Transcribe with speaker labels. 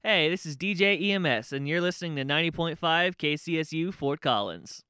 Speaker 1: Hey, this is DJ EMS, and you're listening to 90.5 KCSU Fort Collins.